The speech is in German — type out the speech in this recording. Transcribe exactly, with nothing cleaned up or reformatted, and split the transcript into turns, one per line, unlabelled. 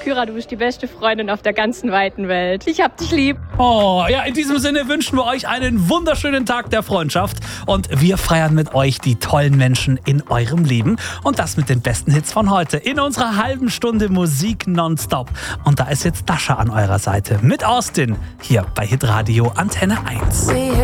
Kyra, du bist die beste Freundin auf der ganzen weiten Welt. Ich hab dich lieb.
Oh, ja, in diesem Sinne wünschen wir euch einen wunderschönen Tag der Freundschaft. Und wir feiern mit euch die tollen Menschen in eurem Leben. Und das mit den besten Hits von heute in unserer halben Stunde Musik nonstop. Und da ist jetzt Dasha an eurer Seite mit Austin hier bei Hitradio Antenne eins.